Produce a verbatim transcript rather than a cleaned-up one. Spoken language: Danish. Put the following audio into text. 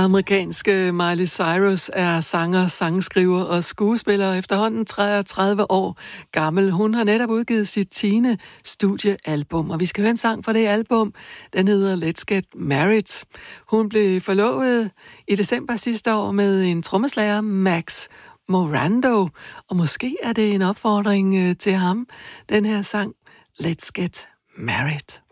Amerikanske Miley Cyrus er sanger, sangskriver og skuespiller efterhånden treogtredive år gammel. Hun har netop udgivet sit tiende studiealbum, og vi skal høre en sang fra det album. Den hedder Let's Get Married. Hun blev forlovet i december sidste år med en trommeslager, Max Morando, og måske er det en opfordring til ham, den her sang Let's Get Married.